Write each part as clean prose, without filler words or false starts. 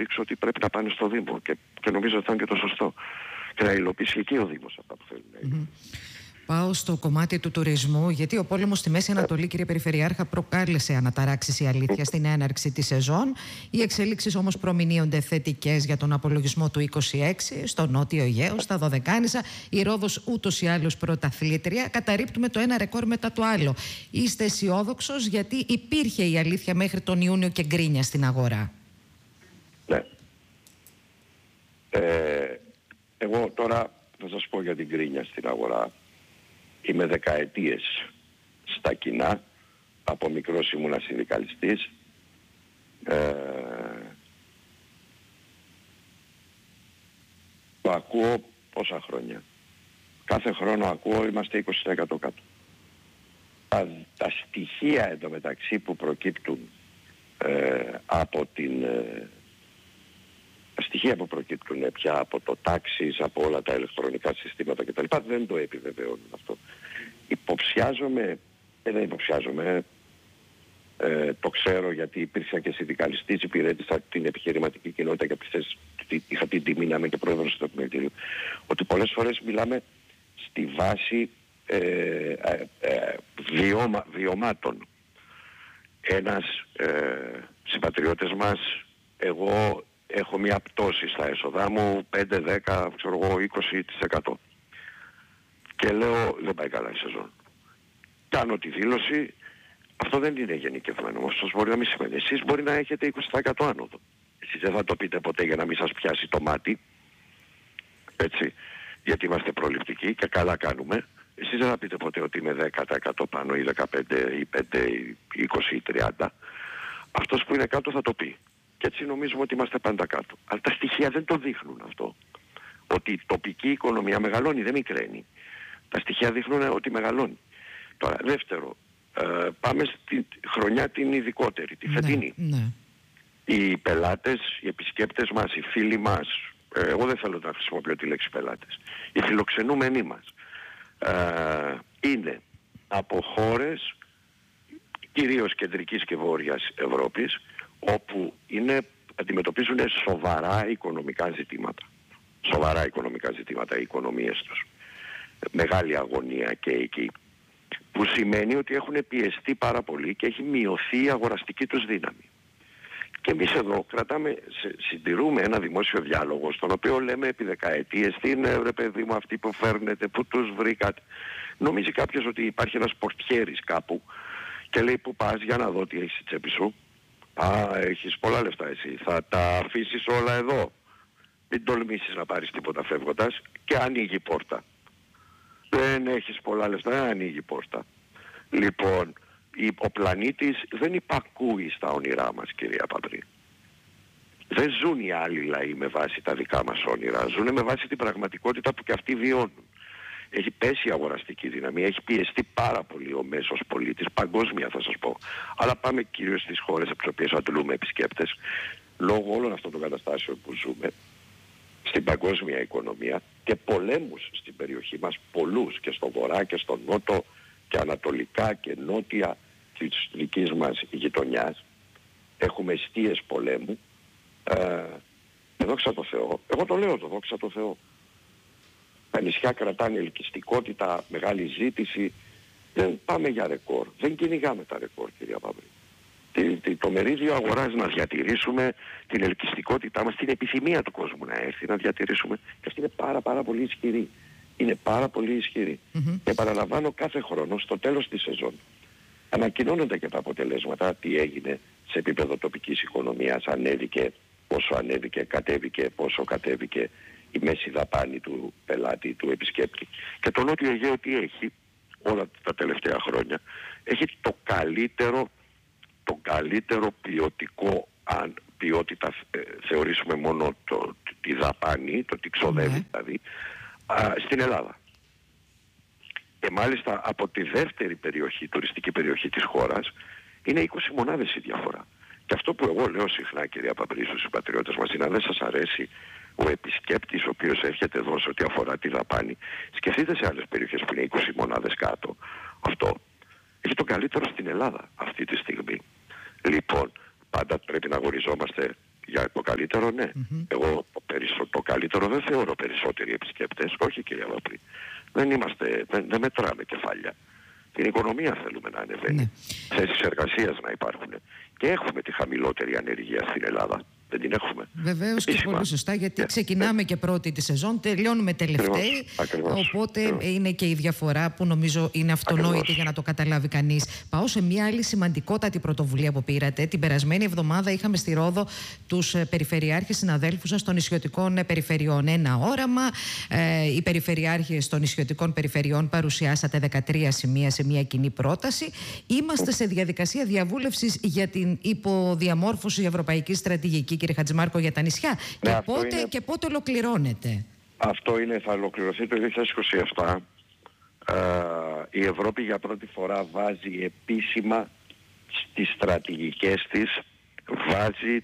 αποδείξω ότι πρέπει να πάνε στο Δήμο και νομίζω ότι θα είναι και το σωστό και να υλοποιήσει εκεί ο Δήμος αυτά που θέλει να υλοποιήσει. Πάω στο κομμάτι του τουρισμού, γιατί ο πόλεμος στη Μέση Ανατολή, κύριε Περιφερειάρχα, προκάλεσε αναταράξεις, η αλήθεια, στην έναρξη της σεζόν. Οι εξελίξεις όμως προμηνύονται θετικές για τον απολογισμό του 26 στο Νότιο Αιγαίο, στα Δωδεκάνησα. Η Ρόδος ούτως ή άλλως πρωταθλήτρια. Καταρρίπτουμε το ένα ρεκόρ μετά το άλλο. Είστε αισιόδοξος, γιατί υπήρχε η αλήθεια μέχρι τον Ιούνιο και γκρίνια στην αγορά? Ναι. Εγώ τώρα θα σας πω για την γκρίνια στην αγορά. Είμαι δεκαετίες στα κοινά, από μικρός ήμουνα συνδικαλιστής. Το ακούω πόσα χρόνια. Κάθε χρόνο ακούω είμαστε 20% κάτω. Τα στοιχεία εντωμεταξύ που προκύπτουν από τα στοιχεία που προκύπτουν πια από το τάξις, από όλα τα ηλεκτρονικά συστήματα κτλ. Δεν το επιβεβαιώνουν αυτό. Δεν υποψιάζομαι, το ξέρω γιατί υπήρξα και συνδικαλιστής, υπηρέτησα την επιχειρηματική κοινότητα και είχα την τιμή να είμαι και πρόεδρος του επιμελητηρίου, ότι πολλές φορές μιλάμε στη βάση βιωμάτων. Ένας συμπατριώτες μας, εγώ έχω μια πτώση στα έσοδά μου 5, 10, ξέρω εγώ 20%. Και λέω δεν πάει καλά η σεζόν. Κάνω τη δήλωση, αυτό δεν είναι γενικευμένο, όμως μπορεί να μην σημαίνει. Εσείς μπορεί να έχετε 20% άνοδο. Εσείς δεν θα το πείτε ποτέ για να μην σας πιάσει το μάτι, έτσι, γιατί είμαστε προληπτικοί και καλά κάνουμε. Εσείς δεν θα πείτε ποτέ ότι είμαι 10% πάνω ή 15 ή 5 ή 20 ή 30. Αυτός που είναι κάτω θα το πει. Και έτσι νομίζουμε ότι είμαστε πάντα κάτω. Αλλά τα στοιχεία δεν το δείχνουν αυτό. Ότι η τοπική οικονομία μεγαλώνει, δεν μικραίνει. Τα στοιχεία δείχνουν ότι μεγαλώνει. Τώρα, δεύτερο, πάμε στη χρονιά την ειδικότερη, τη φετινή. Ναι. Οι πελάτες, οι επισκέπτες μας, οι φίλοι μας, εγώ δεν θέλω να χρησιμοποιώ τη λέξη πελάτες, οι φιλοξενούμενοι μας, είναι από χώρες κυρίως κεντρικής και βόρειας Ευρώπης, όπου αντιμετωπίζουν σοβαρά οικονομικά ζητήματα. Σοβαρά οικονομικά ζητήματα οι οικονομίες τους. Μεγάλη αγωνία και εκεί. Που σημαίνει ότι έχουν πιεστεί πάρα πολύ και έχει μειωθεί η αγοραστική τους δύναμη. Και εμείς εδώ συντηρούμε ένα δημόσιο διάλογο, στον οποίο λέμε επί δεκαετίες τι είναι ρε παιδί μου αυτοί που φέρνετε, που τους βρήκατε. Νομίζει κάποιος ότι υπάρχει ένας πορτιέρης κάπου και λέει που πας για να δω τι έχεις στη τσέπη σου. Έχεις πολλά λεφτά εσύ, θα τα αφήσεις όλα εδώ. Μην τολμήσεις να πάρεις τίποτα φεύγοντας, και ανοίγει η πόρτα. Δεν έχεις πολλά λεφτά, ανοίγει η πόρτα. Λοιπόν, ο πλανήτης δεν υπακούει στα όνειρά μας, κυρία Παμπρή. Δεν ζουν οι άλλοι λαοί με βάση τα δικά μας όνειρα, ζουν με βάση την πραγματικότητα που και αυτοί βιώνουν. Έχει πέσει η αγοραστική δύναμη, έχει πιεστεί πάρα πολύ ο μέσος πολίτης, παγκόσμια θα σας πω. Αλλά πάμε κυρίως στις χώρες από τις οποίες αντλούμε επισκέπτες, λόγω όλων αυτών των καταστάσεων που ζούμε, στην παγκόσμια οικονομία και πολέμους στην περιοχή μας, πολλούς και στο βορρά και στο νότο και ανατολικά και νότια της δικής μας γειτονιάς. Έχουμε εστίες πολέμου. Δόξα τω Θεώ. Εγώ το λέω δόξα τω Θεώ. Τα νησιά κρατάνε ελκυστικότητα, μεγάλη ζήτηση. Δεν πάμε για ρεκόρ. Δεν κυνηγάμε τα ρεκόρ, κυρία Παμπρή. Το μερίδιο αγοράς να διατηρήσουμε, την ελκυστικότητά μας, την επιθυμία του κόσμου να έρθει να διατηρήσουμε. Και αυτή είναι πάρα πολύ ισχυρή. Είναι πάρα πολύ ισχυρή. Και παραλαμβάνω κάθε χρόνο στο τέλος της σεζόν ανακοινώνονται και τα αποτελέσματα, τι έγινε σε επίπεδο τοπικής οικονομίας, ανέβηκε, πόσο ανέβηκε, κατέβηκε, πόσο κατέβηκε η μέση δαπάνη του πελάτη, του επισκέπτη. Και το Νότιο Αιγαίο τι έχει όλα τα τελευταία χρόνια? Έχει το καλύτερο ποιοτικό, αν ποιότητα θεωρήσουμε μόνο τη δαπάνη, το τι ξοδεύει δηλαδή, στην Ελλάδα. Και μάλιστα από τη δεύτερη τουριστική περιοχή της χώρας είναι 20 μονάδες η διαφορά. Και αυτό που εγώ λέω συχνά, κυρία Παμπρή, στους συμπατριώτες μας, είναι αν δεν σας αρέσει ο επισκέπτης ο οποίος έρχεται εδώ σε ό,τι αφορά τη δαπάνη, σκεφτείτε σε άλλες περιοχές που είναι 20 μονάδες κάτω. Αυτό έχει το καλύτερο στην Ελλάδα αυτή τη στιγμή. Λοιπόν, πάντα πρέπει να αγοριζόμαστε Για το καλύτερο, ναι. Εγώ το καλύτερο δεν θεωρώ περισσότεροι επισκέπτες. Όχι, κυρία Βαπρή. Δεν μετράμε κεφάλια. Την οικονομία θέλουμε να ανεβαίνει. Θέσεις εργασίας να υπάρχουν. Και έχουμε τη χαμηλότερη ανεργία στην Ελλάδα. Δεν την έχουμε. Βεβαίως και πολύ σωστά, γιατί ξεκινάμε και πρώτη τη σεζόν, τελειώνουμε τελευταίοι. Οπότε είναι και η διαφορά που νομίζω είναι αυτονόητη για να το καταλάβει κανείς. Πάω σε μια άλλη σημαντικότατη πρωτοβουλία που πήρατε. Την περασμένη εβδομάδα είχαμε στη Ρόδο τους περιφερειάρχες συναδέλφους σας των νησιωτικών περιφερειών. Ένα όραμα. Οι περιφερειάρχες των νησιωτικών περιφερειών παρουσιάσατε 13 σημεία σε μια κοινή πρόταση. Είμαστε σε διαδικασία διαβούλευσης για την υποδιαμόρφωση ευρωπαϊκής στρατηγικής, κύριε Χατζημάρκο, για τα νησιά. Ναι, και πότε ολοκληρώνεται? Αυτό θα ολοκληρωθεί το 2027. Η Ευρώπη για πρώτη φορά βάζει επίσημα στις στρατηγικές της, βάζει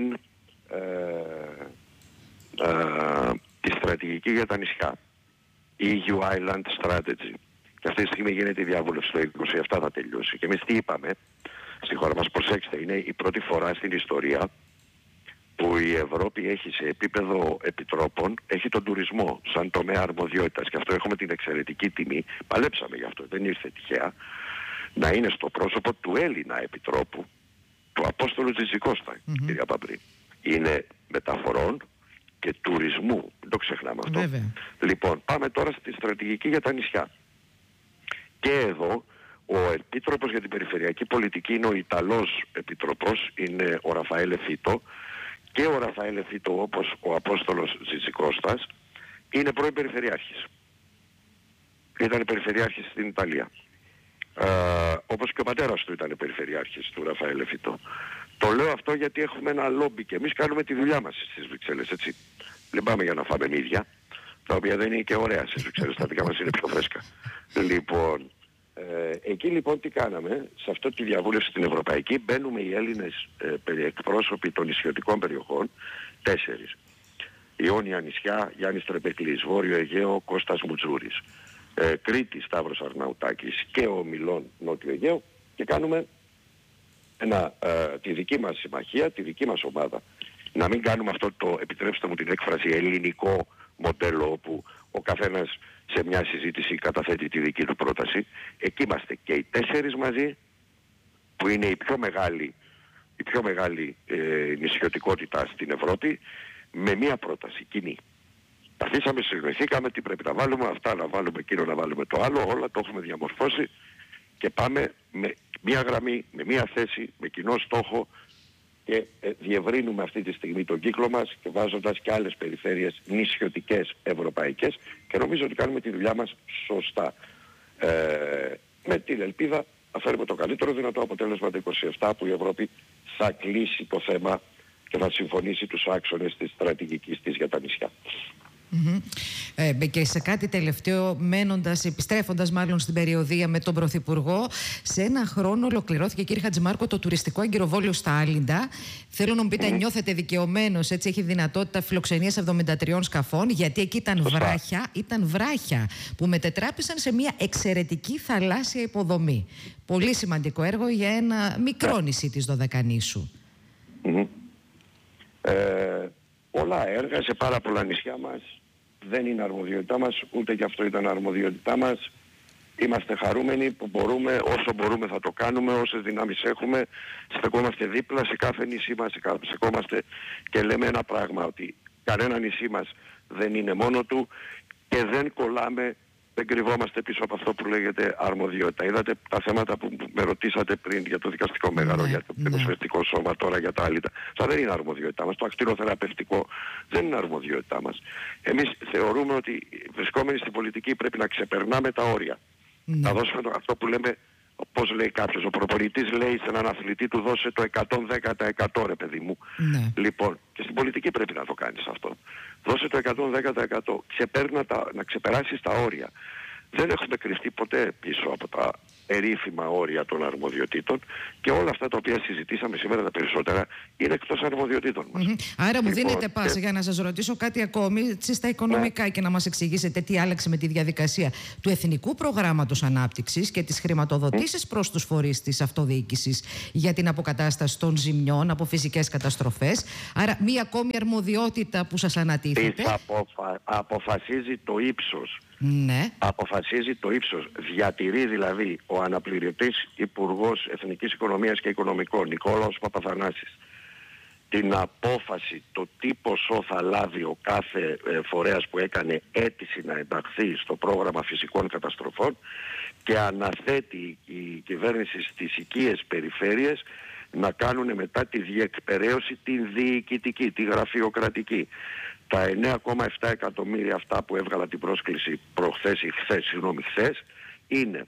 τη στρατηγική για τα νησιά. EU Island Strategy. Και αυτή τη στιγμή γίνεται η διάβουλευση. Το 2027 θα τελειώσει. Και εμείς τι είπαμε στη χώρα μας? Προσέξτε, είναι η πρώτη φορά στην ιστορία που η Ευρώπη έχει σε επίπεδο επιτρόπων, έχει τον τουρισμό σαν τομέα αρμοδιότητας. Και αυτό έχουμε την εξαιρετική τιμή, παλέψαμε γι' αυτό, δεν ήρθε τυχαία, να είναι στο πρόσωπο του Έλληνα επιτρόπου, του Απόστολου Τζιτζικώστα, κυρία Παμπρή. Είναι μεταφορών και τουρισμού, δεν το ξεχνάμε αυτό. Βέβαια. Λοιπόν, πάμε τώρα στη στρατηγική για τα νησιά. Και εδώ ο Επίτροπος για την Περιφερειακή Πολιτική είναι ο Ιταλός Επιτροπός, είναι ο Ραφαέλε Φίτο. Και ο Ραφαέλε Φίτο, όπως ο Απόστολος Τζιτζικώστας, είναι πρώην Περιφερειάρχης. Ήταν Περιφερειάρχης στην Ιταλία. Όπως και ο πατέρας του ήταν Περιφερειάρχης, του Ραφαέλε Φίτο. Το λέω αυτό γιατί έχουμε ένα λόμπι και εμείς κάνουμε τη δουλειά μας στις Βρυξέλλες, έτσι. Δεν πάμε για να φάμε μύδια, τα οποία δεν είναι και ωραία στις Βρυξέλλες, τα δικά μας είναι πιο φρέσκα. Λοιπόν, εκεί λοιπόν τι κάναμε, σε αυτή τη διαβούλευση στην Ευρωπαϊκή, μπαίνουμε οι Έλληνες εκπρόσωποι των νησιωτικών περιοχών, 4. Ιόνια νησιά, Γιάννης Τρεπεκλής, Βόρειο Αιγαίο, Κώστας Μουτζούρης, Κρήτη, Σταύρος Αρναουτάκης και ο Μιλών, Νότιο Αιγαίο, και κάνουμε τη δική μας συμμαχία, τη δική μας ομάδα. Να μην κάνουμε αυτό το, επιτρέψτε μου την έκφραση, ελληνικό μοντέλο όπου ο καθένας σε μια συζήτηση καταθέτει τη δική του πρόταση. Εκεί είμαστε και οι 4 μαζί, που είναι η πιο μεγάλη νησιωτικότητα στην Ευρώπη, με μια πρόταση κοινή. Αφήσαμε, συζητηθήκαμε τι πρέπει να βάλουμε, αυτά να βάλουμε, εκείνο να βάλουμε το άλλο, όλα το έχουμε διαμορφώσει και πάμε με μια γραμμή, με μια θέση, με κοινό στόχο και διευρύνουμε αυτή τη στιγμή τον κύκλο μας και βάζοντας και άλλες περιφέρειες νησιωτικές ευρωπαϊκές, και νομίζω ότι κάνουμε τη δουλειά μας σωστά. Με την ελπίδα να φέρουμε το καλύτερο δυνατό αποτέλεσμα το 27, που η Ευρώπη θα κλείσει το θέμα και θα συμφωνήσει τους άξονες της στρατηγικής της για τα νησιά. Και σε κάτι τελευταίο, επιστρέφοντας μάλλον στην περιοδεία με τον Πρωθυπουργό, σε ένα χρόνο ολοκληρώθηκε, κύριε Χατζημάρκο, το τουριστικό εγκυροβόλιο στα Άλυντα. Θέλω να μου πείτε, νιώθετε δικαιωμένος? Έτσι, έχει δυνατότητα φιλοξενίας 73 σκαφών, γιατί εκεί ήταν βράχια που μετετράπησαν σε μια εξαιρετική θαλάσσια υποδομή. Πολύ σημαντικό έργο για ένα μικρό νησί της Δωδεκανήσου. Πολλά έργα σε πάρα πολλά νησιά μας. Δεν είναι αρμοδιότητά μας, ούτε και αυτό ήταν αρμοδιότητά μας. Είμαστε χαρούμενοι που μπορούμε, όσο μπορούμε θα το κάνουμε, όσες δυνάμεις έχουμε. Στεκόμαστε δίπλα σε κάθε νησί μας, στεκόμαστε και λέμε ένα πράγμα, ότι κανένα νησί μας δεν είναι μόνο του και δεν κολλάμε, δεν κρυβόμαστε πίσω από αυτό που λέγεται αρμοδιότητα. Είδατε τα θέματα που με ρωτήσατε πριν για το δικαστικό μέγαρο, για το πυροσβεστικό σώμα, τώρα για τα Άλυντα. Ça δεν είναι αρμοδιότητά μας. Το ακτινοθεραπευτικό δεν είναι αρμοδιότητά μας. Εμείς θεωρούμε ότι βρισκόμενοι στην πολιτική πρέπει να ξεπερνάμε τα όρια. Να δώσουμε αυτό που λέμε, πώς λέει κάποιος, ο προπονητής λέει σε έναν αθλητή του δώσε το 110% ρε παιδί μου. Λοιπόν, και στην πολιτική πρέπει να το κάνεις αυτό. Δώσε το 110%. Να ξεπεράσεις τα όρια. Δεν έχουμε κρυφτεί ποτέ πίσω από τα περίφημα όρια των αρμοδιοτήτων, και όλα αυτά τα οποία συζητήσαμε σήμερα τα περισσότερα είναι εκτός αρμοδιοτήτων μας. Άρα μου δίνετε πάσα για να σας ρωτήσω κάτι ακόμη στα οικονομικά και να μας εξηγήσετε τι άλλαξε με τη διαδικασία του Εθνικού Προγράμματος Ανάπτυξης και τις χρηματοδοτήσεις προς τους φορείς της αυτοδιοίκησης για την αποκατάσταση των ζημιών από φυσικές καταστροφές. Άρα μία ακόμη αρμοδιότητα που σας ανατίθεται. Αποφασίζει το ύψος. Ναι. Αποφασίζει το ύψος. Διατηρεί δηλαδή ο αναπληρωτής Υπουργός Εθνικής Οικονομίας και Οικονομικών, Νικόλαος Παπαθανάσης, την απόφαση, το τι ποσό θα λάβει ο κάθε φορέας που έκανε αίτηση να ενταχθεί στο πρόγραμμα φυσικών καταστροφών, και αναθέτει η κυβέρνηση στις οικίες περιφέρειες να κάνουν μετά τη διεκπεραίωση την διοικητική, τη γραφειοκρατική. Τα 9,7 εκατομμύρια αυτά που έβγαλα την πρόσκληση χθες, είναι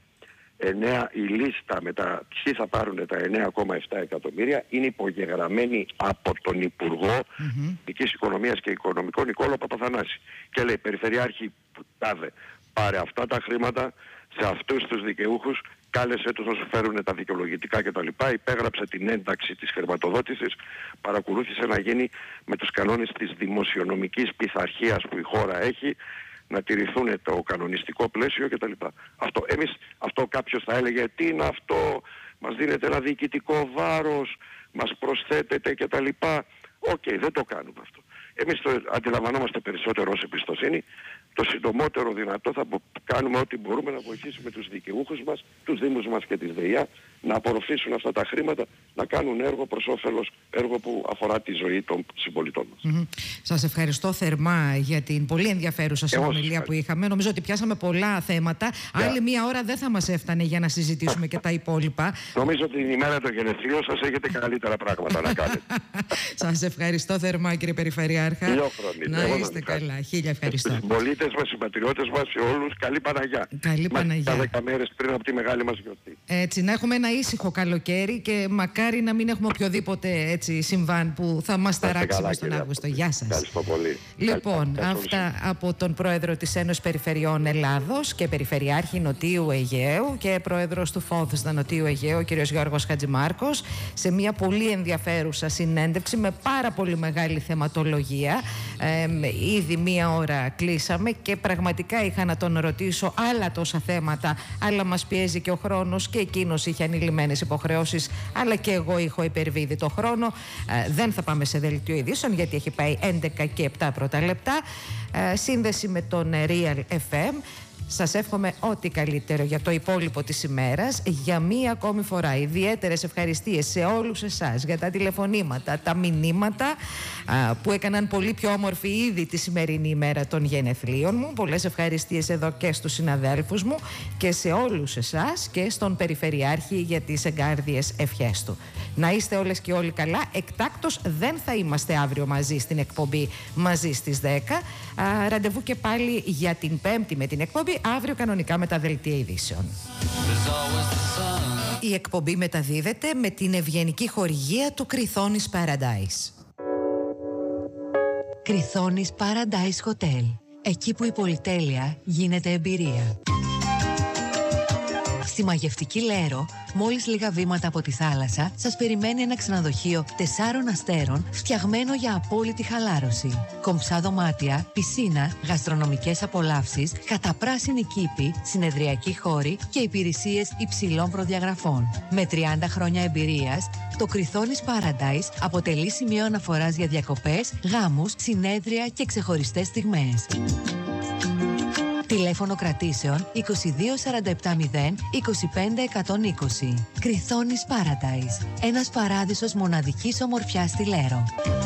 η λίστα με τα ποιοι θα πάρουν τα 9,7 εκατομμύρια, είναι υπογεγραμμένη από τον Υπουργό Εθνικής Οικονομίας και Οικονομικών, Νικόλαο Παπαθανάση. Και λέει, Περιφερειάρχη τάδε, πάρε αυτά τα χρήματα σε αυτούς τους δικαιούχους, κάλεσέ τους να σου φέρουν τα δικαιολογητικά κτλ. Υπέγραψε την ένταξη της χρηματοδότησης, παρακολούθησε να γίνει με τους κανόνες της δημοσιονομικής πειθαρχίας που η χώρα έχει, να τηρηθούν το κανονιστικό πλαίσιο κτλ. Αυτό κάποιος θα έλεγε, τι είναι αυτό, μας δίνεται ένα διοικητικό βάρος, μας προσθέτεται κτλ. Οκ, δεν το κάνουμε αυτό. Εμείς το αντιλαμβανόμαστε περισσότερο ως εμπιστοσύνη. Το συντομότερο δυνατό θα κάνουμε ό,τι μπορούμε να βοηθήσουμε τους δικαιούχους μας, τους Δήμους μας και τις ΔΕΙΑ να απορροφήσουν αυτά τα χρήματα, να κάνουν έργο προς όφελος, έργο που αφορά τη ζωή των συμπολιτών μας. Σας ευχαριστώ θερμά για την πολύ ενδιαφέρουσα συνομιλία που είχαμε. Νομίζω ότι πιάσαμε πολλά θέματα. Άλλη μία ώρα δεν θα μας έφτανε για να συζητήσουμε και τα υπόλοιπα. Νομίζω ότι την ημέρα των γενεθλίων σας έχετε καλύτερα πράγματα να κάνετε. Σας ευχαριστώ θερμά, κύριε Περιφερειάρχα. Να είστε καλά. Χίλια ευχαριστώ. Στους συμπολίτες μας, στους πατριώτες μας, σε όλους, καλή Παναγιά. Καλή Παναγιά. 10 μέρες πριν από τη μεγάλη μας γιορτή. Έτσι, να έχουμε ένα ήσυχο καλοκαίρι και μακάρι να μην έχουμε οποιοδήποτε συμβάν που θα μας ταράξει στον Αύγουστο. Γεια σας. Ευχαριστώ πολύ. Λοιπόν, αυτά από τον Πρόεδρο της Ένωσης Περιφερειών Ελλάδος και Περιφερειάρχη Νοτίου Αιγαίου και Πρόεδρος του ΦΟΔΣΔΑ Νοτίου Αιγαίου, ο κ. Γιώργος Χατζημάρκος, σε μια πολύ ενδιαφέρουσα συνέντευξη με πάρα πολύ μεγάλη θεματολογία. Ήδη μία ώρα κλείσαμε και πραγματικά είχα να τον ρωτήσω άλλα τόσα θέματα, αλλά μας πιέζει και ο χρόνος και εκείνος είχε ανηλυμένες υποχρεώσεις, αλλά και εγώ έχω υπερβεί το χρόνο. Δεν θα πάμε σε δελτίο ειδήσεων γιατί έχει πάει 11 και 7 πρώτα λεπτά. Σύνδεση με τον Real FM. Σας εύχομαι ό,τι καλύτερο για το υπόλοιπο της ημέρας. Για μία ακόμη φορά ιδιαίτερες ευχαριστίες σε όλους εσάς για τα τηλεφωνήματα, τα μηνύματα που έκαναν πολύ πιο όμορφη ήδη τη σημερινή ημέρα των γενεθλίων μου. Πολλές ευχαριστίες εδώ και στους συναδέλφους μου και σε όλους εσάς και στον Περιφερειάρχη για τις εγκάρδιες ευχές του. Να είστε όλες και όλοι καλά. Εκτάκτως δεν θα είμαστε αύριο μαζί στην εκπομπή μαζί στις 10. Ραντεβού και πάλι για την Πέμπτη με την εκπομπή. Αύριο κανονικά με τα δελτία ειδήσεων. Η εκπομπή μεταδίδεται με την ευγενική χορηγία του Κριθόνης Paradise. Κριθόνης Paradise Hotel. Εκεί που η πολυτέλεια γίνεται εμπειρία. Στη μαγευτική Λέρο, μόλις λίγα βήματα από τη θάλασσα, σας περιμένει ένα ξενοδοχείο 4 αστέρων φτιαγμένο για απόλυτη χαλάρωση. Κομψά δωμάτια, πισίνα, γαστρονομικές απολαύσεις, καταπράσινη κήπη, συνεδριακοί χώροι και υπηρεσίες υψηλών προδιαγραφών. Με 30 χρόνια εμπειρίας, το Κριθόνης Paradise αποτελεί σημείο αναφοράς για διακοπές, γάμους, συνέδρια και ξεχωριστές στιγμές. Τηλέφωνο κρατήσεων 2247 25120. Κριθόνης Paradise. Ένας παράδεισος μοναδικής ομορφιάς στη Λέρο.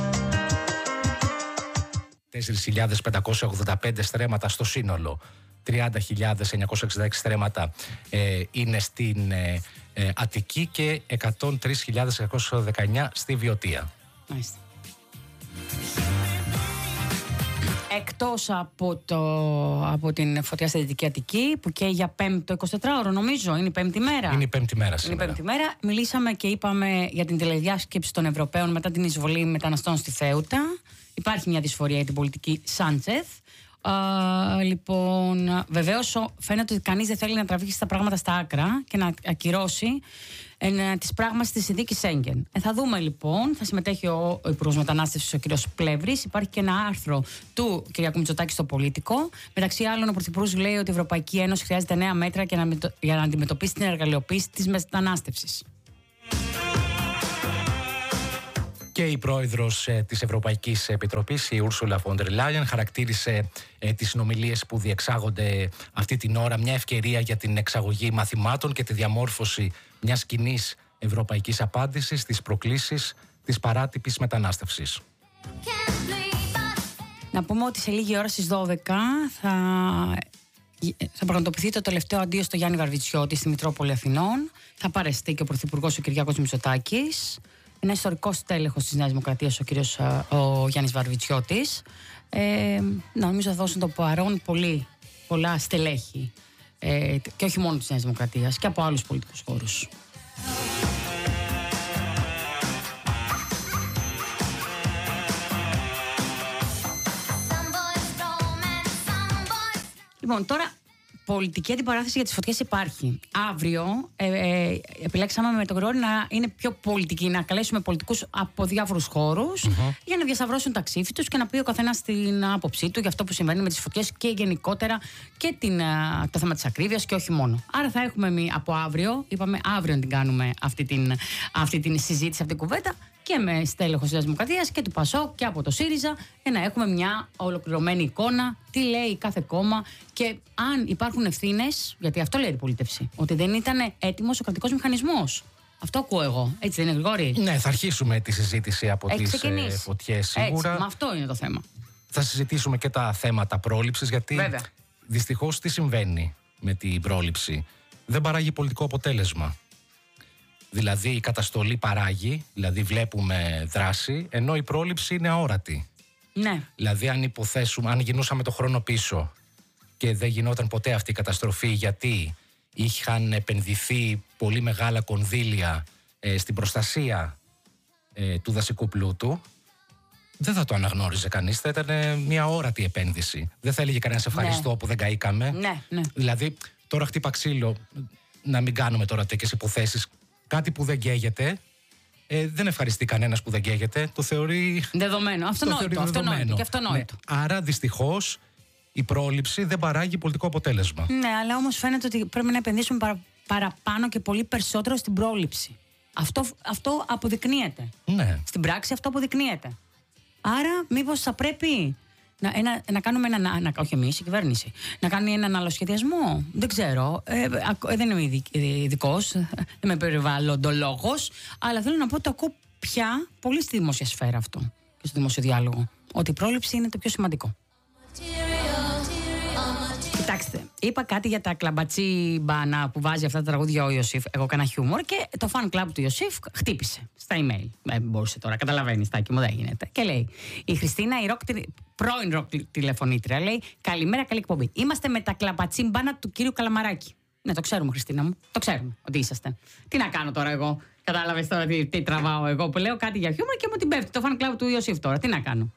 4.585 στρέμματα στο σύνολο. 30.966 στρέμματα είναι στην Αττική και 103.619 στη Βιωτία. Μάλιστα. Εκτός από την φωτιά στη Δυτική Αττική, που καίει για πέμπτο 24ωρο, νομίζω, είναι η πέμπτη μέρα. Είναι η πέμπτη μέρα σήμερα. Είναι η πέμπτη μέρα. Μιλήσαμε και είπαμε για την τηλεδιάσκεψη των Ευρωπαίων μετά την εισβολή μεταναστών στη Θέουτα. Υπάρχει μια δυσφορία για την πολιτική Σάντσεθ. Λοιπόν, βεβαίως φαίνεται ότι κανείς δεν θέλει να τραβήξει τα πράγματα στα άκρα και να ακυρώσει τις πράγματες της συνθήκης Σέγγεν. Θα δούμε λοιπόν, θα συμμετέχει ο Υπουργός Μετανάστευσης, ο κ. Πλεύρης. Υπάρχει και ένα άρθρο του κ. Μητσοτάκη στο Πολίτικο. Μεταξύ άλλων, ο Πρωθυπουργός λέει ότι η Ευρωπαϊκή Ένωση χρειάζεται νέα μέτρα για να αντιμετωπίσει την εργαλειοποίηση της μετανάστευσης. Και η πρόεδρος της Ευρωπαϊκής Επιτροπής, η Ursula von der Leyen, χαρακτήρισε τις συνομιλίες που διεξάγονται αυτή την ώρα μια ευκαιρία για την εξαγωγή μαθημάτων και τη διαμόρφωση μιας κοινής ευρωπαϊκής απάντησης στις προκλήσεις της παράτυπης μετανάστευσης. Να πούμε ότι σε λίγη ώρα στις 12 θα πραγματοποιηθεί το τελευταίο αντίο στο Γιάννη Βαρβιτσιώτη στη Μητρόπολη Αθηνών. Θα παρεστεί και ο Πρωθυπουργός ο Κυριάκος Μητσοτάκης. Είναι ιστορικός τέλεχος της Νέας Δημοκρατίας ο Γιάννης Βαρβιτσιώτης. Νομίζω θα δώσουν το παρόν πολλά στελέχη και όχι μόνο της Νέας Δημοκρατίας και από άλλους πολιτικούς χώρους. Λοιπόν, τώρα πολιτική αντιπαράθεση για τις φωτιές υπάρχει. Αύριο επιλέξαμε με τον Γρηγόρη να είναι πιο πολιτική, να καλέσουμε πολιτικούς από διάφορους χώρους για να διασταυρώσουν τα ξύφη τους και να πει ο καθένας την άποψή του για αυτό που συμβαίνει με τις φωτιές και γενικότερα και το θέμα της ακρίβειας και όχι μόνο. Άρα θα έχουμε από αύριο, είπαμε αύριο να την κάνουμε αυτή την συζήτηση, αυτή την κουβέντα, και με στέλεχος της Δημοκρατίας και του ΠΑΣΟΚ και από το ΣΥΡΙΖΑ, για να έχουμε μια ολοκληρωμένη εικόνα, τι λέει κάθε κόμμα και αν υπάρχουν ευθύνες, γιατί αυτό λέει η πολίτευση, ότι δεν ήταν έτοιμος ο κρατικός μηχανισμός. Αυτό ακούω εγώ. Έτσι δεν είναι, Γρηγόρη? Ναι, θα αρχίσουμε τη συζήτηση από τις φωτιές σίγουρα. Έτσι, αυτό είναι το θέμα. Θα συζητήσουμε και τα θέματα πρόληψης, γιατί δυστυχώς τι συμβαίνει με την πρόληψη? Δεν παράγει πολιτικό αποτέλεσμα. Δηλαδή η καταστολή παράγει, δηλαδή βλέπουμε δράση, ενώ η πρόληψη είναι αόρατη. Ναι. Δηλαδή αν γινούσαμε το χρόνο πίσω και δεν γινόταν ποτέ αυτή η καταστροφή, γιατί είχαν επενδυθεί πολύ μεγάλα κονδύλια στην προστασία του δασικού πλούτου, δεν θα το αναγνώριζε κανείς, θα ήταν μια αόρατη επένδυση. Δεν θα έλεγε κανένας ευχαριστώ που δεν καήκαμε. Ναι. Δηλαδή τώρα χτύπα ξύλο, να μην κάνουμε τώρα τέτοιες υποθέσεις. Κάτι που δεν καίγεται, δεν ευχαριστεί κανένας που δεν καίγεται, το θεωρεί δεδομένο. Αυτονόητο. Ναι. Άρα δυστυχώς η πρόληψη δεν παράγει πολιτικό αποτέλεσμα. Ναι, αλλά όμως φαίνεται ότι πρέπει να επενδύσουμε παραπάνω και πολύ περισσότερο στην πρόληψη. Αυτό αποδεικνύεται. Ναι. Στην πράξη αυτό αποδεικνύεται. Άρα μήπως θα πρέπει να κάνουμε όχι εμείς, η κυβέρνηση, να κάνει έναν άλλο σχεδιασμό. Δεν ξέρω. Δεν είμαι ειδικός, δεν είμαι περιβαλλοντολόγος, αλλά θέλω να πω ότι το ακούω πια πολύ στη δημόσια σφαίρα αυτό και στο δημόσιο διάλογο. Ότι η πρόληψη είναι το πιο σημαντικό. Κοιτάξτε, είπα κάτι για τα κλαμπατσίμπανα που βάζει αυτά τα τραγούδια ο Ιωσήφ. Εγώ έκανα χιούμορ και το fan club του Ιωσήφ χτύπησε στα email. Δεν μπορούσε τώρα, καταλαβαίνει, Τάκη μου, δεν γίνεται. Και λέει: η Χριστίνα, πρώην ροκ τηλεφωνήτρια, λέει: καλημέρα, καλή εκπομπή. Είμαστε με τα κλαμπατσίμπανα του κύριου Καλαμαράκη. Ναι, το ξέρουμε, Χριστίνα μου. Το ξέρουμε ότι είσαστε. Τι να κάνω τώρα εγώ? Κατάλαβε τώρα τι τραβάω εγώ που λέω κάτι για χιούμορ και μου την πέφτει το fan club του Ιωσήφ τώρα. Τι να κάνω?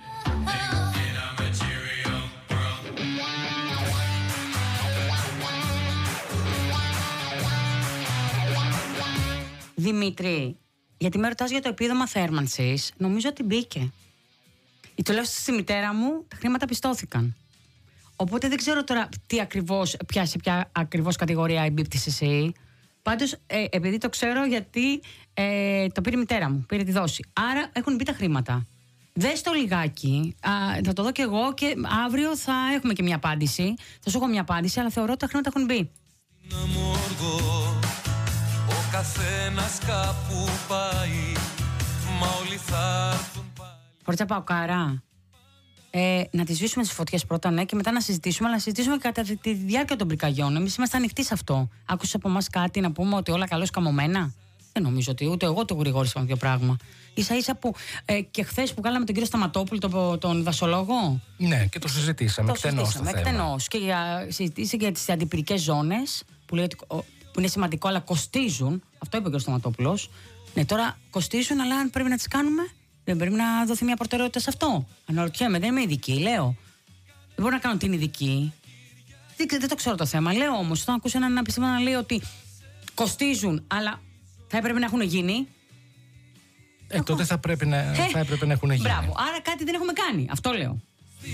Δημήτρη, γιατί με ρωτάς για το επίδομα θέρμανσης, νομίζω ότι μπήκε. Τουλάχιστον στη μητέρα μου τα χρήματα πιστώθηκαν. Οπότε δεν ξέρω τώρα σε ποια ακριβώς κατηγορία εμπίπτεις εσύ. Πάντως, επειδή το ξέρω, γιατί το πήρε η μητέρα μου, πήρε τη δόση. Άρα έχουν μπει τα χρήματα. Δες το λιγάκι, θα το δω κι εγώ και αύριο θα έχουμε και μια απάντηση. Θα σου έχω μια απάντηση, αλλά θεωρώ ότι τα χρήματα έχουν μπει. Καθένας κάπου πάει, μα όλοι θα έρθουν πάλι. Φορτσα Παοκάρα, να τις σβήσουμε τις φωτιές πρώτα, ναι, και μετά να συζητήσουμε, αλλά να συζητήσουμε και κατά τη διάρκεια των πυρκαγιών. Εμείς είμαστε ανοιχτοί σε αυτό. Άκουσες από εμάς κάτι να πούμε ότι όλα καλώς καμωμένα? Δεν νομίζω ότι ούτε εγώ ούτε ο Γρηγόρης είπαμε δύο πράγμα. Ίσα-ίσα που και χθες που κάναμε τον κύριο Σταματόπουλο, τον δασολόγο. Ναι, και το συζητήσαμε εκτενώς το θέμα. Εκτενώς. Και συζητήσαμε για τις αντιπυρικές ζώνες που λέει ότι που είναι σημαντικό, αλλά κοστίζουν. Αυτό είπε και ο Σταματόπουλος. Ναι, τώρα κοστίζουν, αλλά αν πρέπει να τις κάνουμε, δεν πρέπει να δοθεί μια προτεραιότητα σε αυτό? Αναρωτιέμαι, δεν είμαι ειδική, λέω. μπορώ να κάνω την ειδική. Δεν το ξέρω το θέμα. Λέω όμως, όταν ακούσω έναν επιστήμονα να λέει ότι κοστίζουν, αλλά θα έπρεπε να έχουν γίνει. Τότε θα έπρεπε να έχουν γίνει. Μπράβο. Άρα κάτι δεν έχουμε κάνει. Αυτό λέω.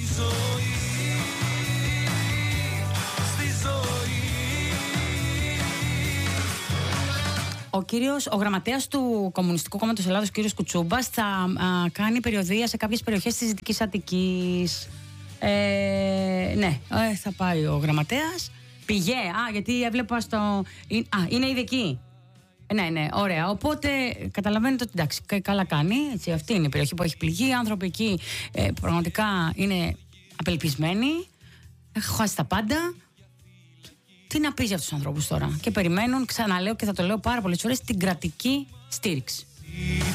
Ο γραμματέας του Κομμουνιστικού Κόμματος Ελλάδος, κύριος Κουτσούμπας, θα κάνει περιοδεία σε κάποιες περιοχές της Δυτικής Αττικής. Ναι, θα πάει ο γραμματέας. Πήγε, γιατί έβλεπα στο... είναι ήδη εκεί. Ναι, ωραία. Οπότε καταλαβαίνετε ότι εντάξει, καλά κάνει. Έτσι, αυτή είναι η περιοχή που έχει πληγεί. Οι άνθρωποι εκεί πραγματικά είναι απελπισμένοι. Έχουν χάσει τα πάντα. Τι να πεις για αυτούς τους ανθρώπους τώρα? Και περιμένουν, ξαναλέω και θα το λέω πάρα πολλές φορές, την κρατική στήριξη.